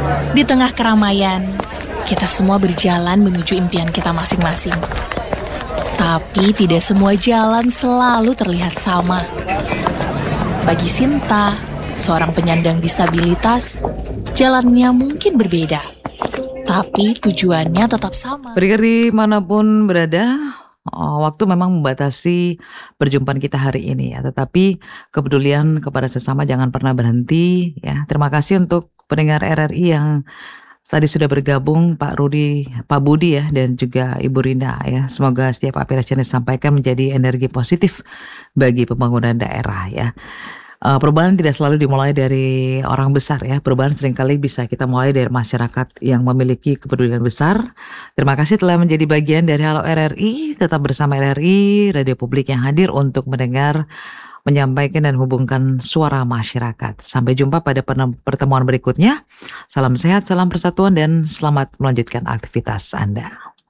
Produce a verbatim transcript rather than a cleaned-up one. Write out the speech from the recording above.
Di tengah keramaian, kita semua berjalan menuju impian kita masing-masing. Tapi tidak semua jalan selalu terlihat sama. Bagi Sinta, seorang penyandang disabilitas, jalannya mungkin berbeda. Tapi tujuannya tetap sama. Berdiri manapun berada, oh, waktu memang membatasi perjumpaan kita hari ini ya. Tetapi kepedulian kepada sesama jangan pernah berhenti ya. Terima kasih untuk pendengar R R I yang tadi sudah bergabung, Pak Rudi, Pak Budi ya, dan juga Ibu Rina ya. Semoga setiap aspirasi yang disampaikan menjadi energi positif bagi pembangunan daerah ya. Uh, perubahan tidak selalu dimulai dari orang besar ya. Perubahan seringkali bisa kita mulai dari masyarakat yang memiliki kepedulian besar. Terima kasih telah menjadi bagian dari Halo R R I. Tetap bersama R R I, radio publik yang hadir untuk mendengar, menyampaikan dan hubungkan suara masyarakat. Sampai jumpa pada pertemuan berikutnya. Salam sehat, salam persatuan, dan selamat melanjutkan aktivitas Anda.